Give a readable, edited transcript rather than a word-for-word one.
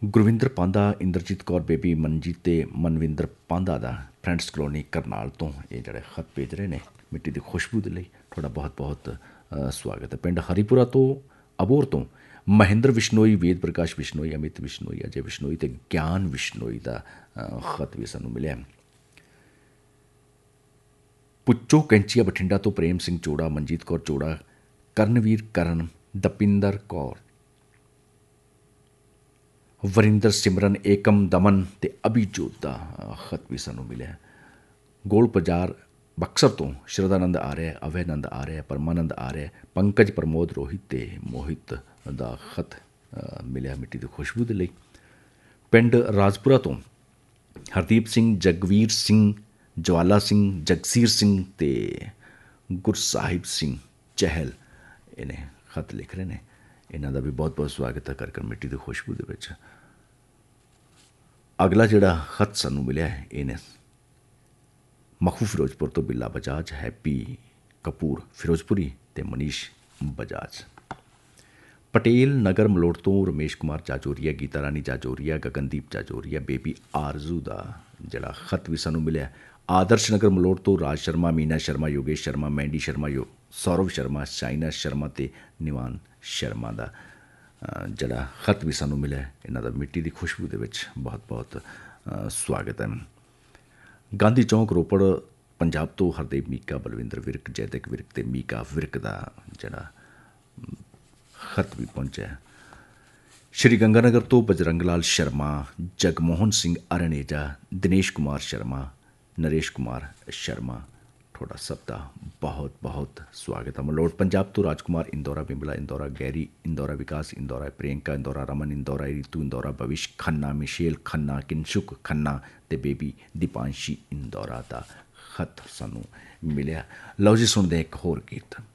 ਗੁਰਵਿੰਦਰ ਪਾਂਧਾ, Inderjit Kaur, baby Manjeet ਤੇ ਮਨਵਿੰਦਰ ਪਾਂਧਾ ਦਾ friends colony Karnal ਤੋਂ ਇਹ ਜਿਹੜੇ ਖਤ ਭੇਜ ਰਹੇ ਨੇ ਮਿੱਟੀ ਦੀ ਖੁਸ਼ਬੂ ਦੇ ਲਈ ਤੁਹਾਡਾ ਬਹੁਤ ਬਹੁਤ ਸਵਾਗਤ ਹੈ। ਪਿੰਡ ਹਰੀਪੁਰਾ ਤੋਂ ਅਬੋਹਰ ਤੋਂ ਮਹਿੰਦਰ ਵਿਸ਼ਨੋਈ, ਵੇਦ ਪ੍ਰਕਾਸ਼ ਵਿਸ਼ਨੋਈ, ਅਮਿਤ ਵਿਸ਼ਨੋਈ, ਅਜੇ ਵਿਸ਼ਨੋਈ ਤੇ ਗਿਆਨ ਵਿਸ਼ਨੋਈ ਦਾ ਖਤ ਵੀ ਸਾਨੂੰ ਮਿਲਿਆ। ਪੁੱਚੋ ਕੈਂਚੀਆ ਬਠਿੰਡਾ ਤੋਂ ਪ੍ਰੇਮ ਸਿੰਘ ਚੋੜਾ, ਮਨਜੀਤ ਕੌਰ ਚੋੜਾ, ਕਰਨਵੀਰ ਕਰਨ, ਦਪਿੰਦਰ ਕੌਰ, ਵਰਿੰਦਰ ਸਿਮਰਨ, ਏਕਮ ਦਮਨ ਤੇ ਅਭਿਜੋਤ ਦਾ ਖਤ ਵੀ ਸਾਨੂੰ ਮਿਲਿਆ। ਗੋਲ ਬਾਜ਼ਾਰ ਬਕਸਰ ਤੋਂ ਸ਼ਰਦਾਨੰਦ ਆ ਰਿਹਾ, ਅਵੈਨੰਦ ਆ ਰਿਹਾ, ਪਰਮਾਨੰਦ ਆ ਰਿਹਾ, ਪੰਕਜ, ਪ੍ਰਮੋਦ, ਰੋਹਿਤ ਤੇ ਮੋਹਿਤ ਦਾ ਖਤ ਮਿਲਿਆ ਮਿੱਟੀ ਦੀ ਖੁਸ਼ਬੂ ਦੇ ਲਈ। ਪਿੰਡ ਰਾਜਪੁਰਾ ਤੋਂ ਹਰਦੀਪ ਸਿੰਘ, ਜਗਵੀਰ ਸਿੰਘ, ਜਵਾਲਾ ਸਿੰਘ, ਜਗਸੀਰ ਸਿੰਘ ਤੇ ਗੁਰਸਾਹਿਬ ਸਿੰਘ ਚਹਿਲ ਇਹਨੇ ਖਤ ਲਿਖ ਰਹੇ ਨੇ। ਇਹਨਾਂ ਦਾ ਵੀ ਬਹੁਤ ਬਹੁਤ ਸਵਾਗਤ ਹੈ ਕਰ ਮਿੱਟੀ ਦੀ ਖੁਸ਼ਬੂ ਦੇ ਵਿੱਚ। ਅਗਲਾ ਜਿਹੜਾ ਖਤ ਸਾਨੂੰ ਮਿਲਿਆ ਹੈ ਇਹਨੇ ਮਖੂ ਫਿਰੋਜ਼ਪੁਰ ਤੋਂ ਬਿੱਲਾ ਬਜਾਜ, ਹੈਪੀ ਕਪੂਰ ਫਿਰੋਜ਼ਪੁਰੀ ਤੇ ਮਨੀਸ਼ ਬਜਾਜ। ਪਟੇਲ ਨਗਰ ਮਲੋਟ ਤੋਂ ਰਮੇਸ਼ ਕੁਮਾਰ ਜਾਜੋਰੀਆ, ਗੀਤਾ ਰਾਣੀ ਜਾਜੋਰੀਆ, ਗਗਨਦੀਪ ਜਾਜੋਰੀਆ, ਬੇਬੀ ਆਰਜ਼ੂ ਦਾ ਜਿਹੜਾ ਖਤ ਵੀ ਸਾਨੂੰ ਮਿਲਿਆ। ਆਦਰਸ਼ ਨਗਰ ਮਲੋਟ ਤੋਂ ਰਾਜ ਸ਼ਰਮਾ, ਮੀਨਾ ਸ਼ਰਮਾ, ਯੋਗੇਸ਼ ਸ਼ਰਮਾ, ਮੈਂਡੀ ਸ਼ਰਮਾ, ਸੌਰਵ ਸ਼ਰਮਾ, ਸ਼ਾਇਨਾ ਸ਼ਰਮਾ ਤੇ ਨਿਵਾਨ ਸ਼ਰਮਾ ਦਾ ਜਿਹੜਾ ਖਤ ਵੀ ਸਾਨੂੰ ਮਿਲਿਆ। ਇਹਨਾਂ ਦਾ ਮਿੱਟੀ ਦੀ ਖੁਸ਼ਬੂ ਦੇ ਵਿੱਚ ਬਹੁਤ ਬਹੁਤ ਸਵਾਗਤ ਹੈ। ਗਾਂਧੀ ਚੌਂਕ ਰੋਪੜ ਪੰਜਾਬ ਤੋਂ ਹਰਦੇਵ ਮੀਕਾ, ਬਲਵਿੰਦਰ ਵਿਰਕ, ਜੈਦਕ ਵਿਰਕ ਤੇ ਮੀਕਾ ਵਿਰਕ ਦਾ ਜਿਹੜਾ ਖਤ ਵੀ ਪਹੁੰਚਿਆ। ਸ਼੍ਰੀ ਗੰਗਾਨਗਰ ਤੋਂ ਬਜਰੰਗ ਲਾਲ ਸ਼ਰਮਾ, ਜਗਮੋਹਨ ਸਿੰਘ ਅਰਣੇਜਾ, ਦਿਨੇਸ਼ ਕੁਮਾਰ ਸ਼ਰਮਾ, ਨਰੇਸ਼ ਕੁਮਾਰ ਸ਼ਰਮਾ, ਤੁਹਾਡਾ ਸਭ ਦਾ ਬਹੁਤ ਬਹੁਤ ਸਵਾਗਤ ਹੈ। ਮਲੋਟ ਪੰਜਾਬ ਤੋਂ ਰਾਜਕੁਮਾਰ ਇੰਦੌਰਾ, ਬਿਮਲਾ ਇੰਦੌਰਾ, ਗੈਰੀ ਇੰਦੌਰਾ, ਵਿਕਾਸ ਇੰਦੌਰਾ, ਪ੍ਰਿਯੰਕਾ ਇੰਦੌਰਾ, ਰਮਨ ਇੰਦੌਰਾ, ਰੀਤੂ ਇੰਦੌਰਾ, ਭਵਿਸ਼ ਖੰਨਾ, ਮਿਸ਼ੇਲ ਖੰਨਾ, ਕਿਨਸ਼ੁਕ ਖੰਨਾ ਤੇ ਬੇਬੀ ਦੀਪਾਂਸ਼ੀ ਇੰਦੌਰਾ ਦਾ ਖਤ ਸਾਨੂੰ ਮਿਲਿਆ। ਲਓ ਜੀ ਸੁਣਦੇ ਇੱਕ ਹੋਰ ਗੀਤ।